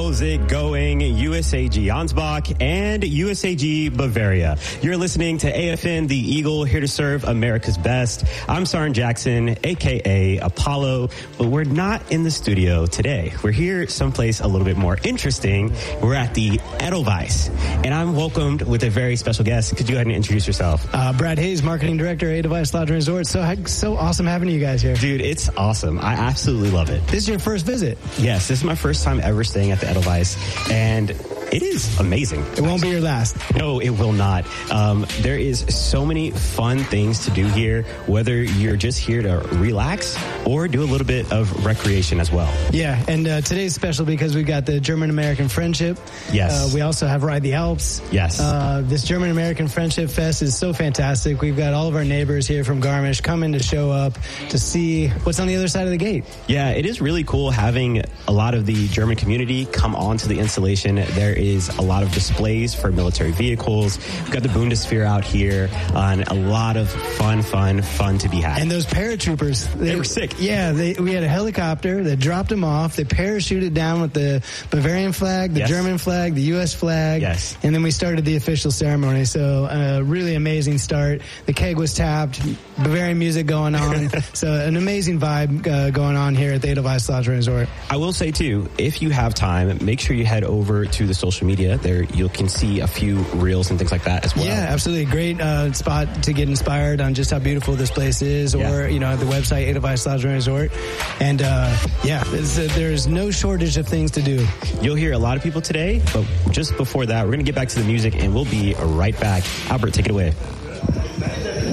How's it going? USAG Ansbach and USAG Bavaria. You're listening to AFN The Eagle, here to serve America's best. I'm Sarin Jackson, a.k.a. Apollo, but we're not in the studio today. We're here someplace a little bit more interesting. We're at the Edelweiss, and I'm welcomed with a very special guest. Could you go ahead and introduce yourself? Brad Hayes, Marketing Director, Edelweiss Lodge and Resort. So awesome having you guys here. Dude, it's awesome. I absolutely love it. This is your first visit? Yes, this is my first time ever staying at the Edelweiss, and it is amazing. It won't be your last. No, it will not. There is so many fun things to do here, whether you're just here to relax or do a little bit of recreation as well. Yeah, and today's special because we've got the German-American Friendship. Yes. We also have Ride the Alps. Yes. This German-American Friendship Fest is so fantastic. We've got all of our neighbors here from Garmisch coming to show up to see what's on the other side of the gate. Yeah, it is really cool having a lot of the German community come onto the installation. There is a lot of displays for military vehicles. We've got the Bundeswehr out here, and a lot of fun to be had. And those paratroopers, they were sick. Yeah, we had a helicopter that dropped them off. They parachuted down with the Bavarian flag, the German flag, the U.S. flag. Yes. And then we started the official ceremony. So really amazing start. The keg was tapped, Bavarian music going on. So an amazing vibe going on here at the Edelweiss Lodge and Resort. I will say, too, if you have time, make sure you head over to the social media. There you can see a few reels and things like that as well. Yeah, absolutely. Great spot to get inspired on just how beautiful this place is, or, the website, Edelweiss Lodge and Resort. And, there's no shortage of things to do. You'll hear a lot of people today, but just before that, we're going to get back to the music, and we'll be right back. Albert, take it away.